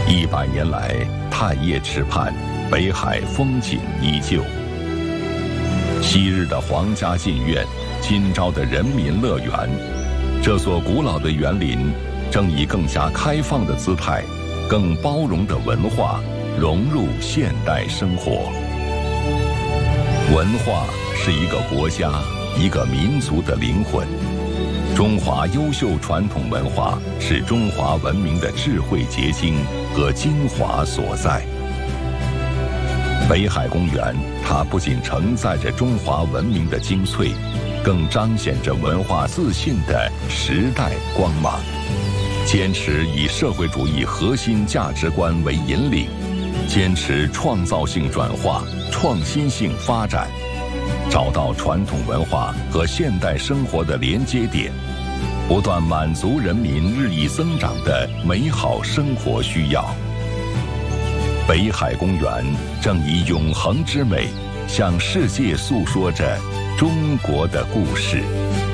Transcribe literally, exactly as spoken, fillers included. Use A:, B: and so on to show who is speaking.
A: 一百年来，太液池畔，北海风景依旧。昔日的皇家禁院，今朝的人民乐园，这所古老的园林，正以更加开放的姿态，更包容的文化，融入现代生活。文化是一个国家、一个民族的灵魂。中华优秀传统文化是中华文明的智慧结晶和精华所在。北海公园，它不仅承载着中华文明的精粹，更彰显着文化自信的时代光芒。坚持以社会主义核心价值观为引领，坚持创造性转化、创新性发展，找到传统文化和现代生活的连接点，不断满足人民日益增长的美好生活需要。北海公园正以永恒之美，向世界诉说着中国的故事。